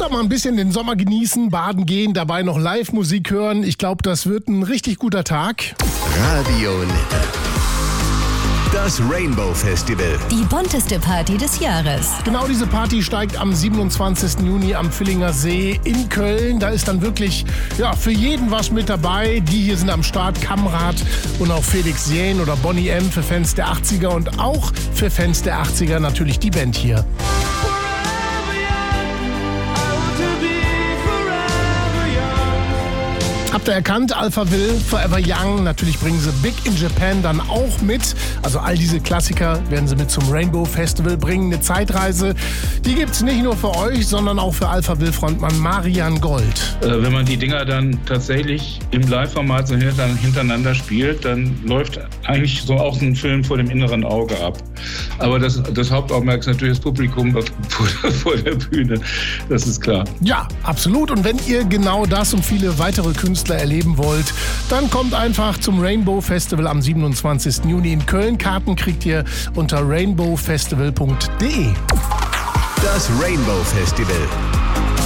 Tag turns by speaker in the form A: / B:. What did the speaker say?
A: Einfach mal ein bisschen den Sommer genießen, baden gehen, dabei noch Live-Musik hören. Ich glaube, das wird ein richtig guter Tag.
B: Radio Nette. Das Rainbow Festival.
C: Die bunteste Party des Jahres.
A: Genau diese Party steigt am 27. Juni am Villinger See in Köln. Da ist dann wirklich für jeden was mit dabei. Die hier sind am Start, Kamrat und auch Felix Jähn oder Bonnie M. für Fans der 80er und auch für Fans der 80er natürlich die Band hier. Habt ihr erkannt, Alphaville, Forever Young, natürlich bringen sie Big in Japan dann auch mit. Also all diese Klassiker werden sie mit zum Rainbow Festival bringen. Eine Zeitreise, die gibt's nicht nur für euch, sondern auch für Alphaville-Frontmann Marian Gold.
D: Wenn man die Dinger dann tatsächlich im Live-Format so hintereinander spielt, dann läuft eigentlich so auch ein Film vor dem inneren Auge ab. Aber das Hauptaugenmerk ist natürlich das Publikum vor der Bühne, das ist klar.
A: Ja, absolut. Und wenn ihr genau das und viele weitere Künstler erleben wollt, dann kommt einfach zum Rainbow Festival am 27. Juni in Köln. Karten kriegt ihr unter rainbowfestival.de.
B: Das Rainbow Festival.